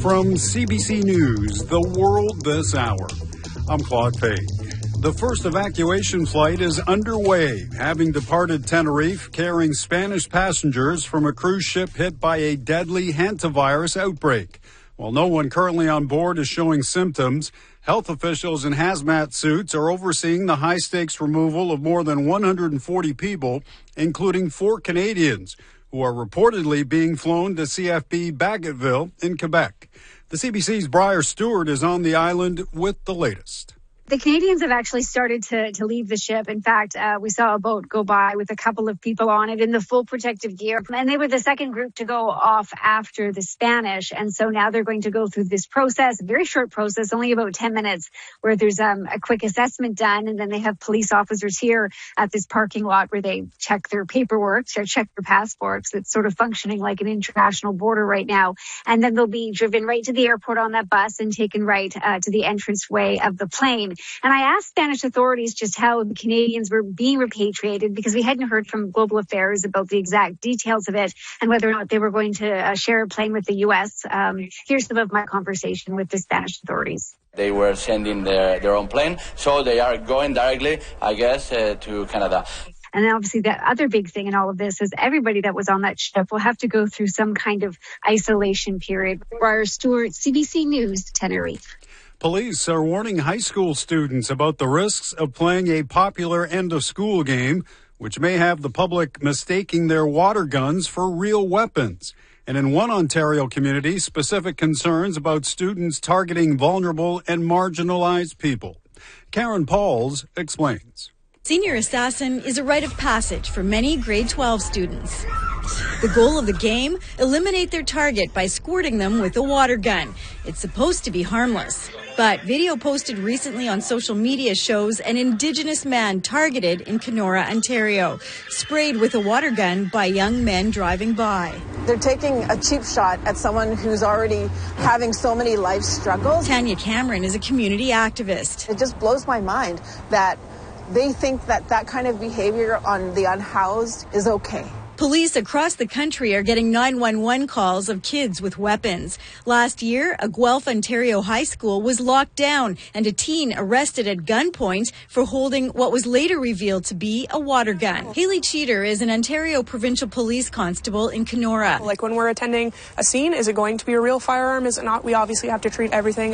From CBC News, The World This Hour, I'm Claude Page. The first evacuation flight is underway, having departed Tenerife carrying Spanish passengers from a cruise ship hit by a deadly hantavirus outbreak. While no one currently on board is showing symptoms, health officials in hazmat suits are overseeing the high-stakes removal of more than 140 people, including 4 Canadians, who are reportedly being flown to CFB Bagotville in Quebec. The CBC's Briar Stewart is on the island with the latest. The Canadians have actually started to leave the ship. In fact, we saw a boat go by with a couple of people on it in the full protective gear. And they were the second group to go off after the Spanish. And so now they're going to go through this process, a very short process, only about 10 minutes, where there's a quick assessment done. And then they have police officers here at this parking lot where they check their paperwork, or check their passports. It's sort of functioning like an international border right now. And then they'll be driven right to the airport on that bus and taken right to the entranceway of the plane. And I asked Spanish authorities just how the Canadians were being repatriated, because we hadn't heard from Global Affairs about the exact details of it and whether or not they were going to share a plane with the U.S. Here's some of my conversation with the Spanish authorities. They were sending their own plane, so they are going directly, I guess, to Canada. And then obviously the other big thing in all of this is everybody that was on that ship will have to go through some kind of isolation period. Briar Stewart, CBC News, Tenerife. Police are warning high school students about the risks of playing a popular end-of-school game, which may have the public mistaking their water guns for real weapons. And in one Ontario community, specific concerns about students targeting vulnerable and marginalized people. Karen Pauls explains. Senior Assassin is a rite of passage for many grade 12 students. The goal of the game, eliminate their target by squirting them with a water gun. It's supposed to be harmless. But video posted recently on social media shows an Indigenous man targeted in Kenora, Ontario, sprayed with a water gun by young men driving by. They're taking a cheap shot at someone who's already having so many life struggles. Tanya Cameron is a community activist. It just blows my mind that they think that that kind of behavior on the unhoused is okay. Police across the country are getting 911 calls of kids with weapons. Last year, a Guelph, Ontario high school was locked down and a teen arrested at gunpoint for holding what was later revealed to be a water gun. Haley Cheater is an Ontario Provincial Police Constable in Kenora. Like when we're attending a scene, is it going to be a real firearm? Is it not? We obviously have to treat everything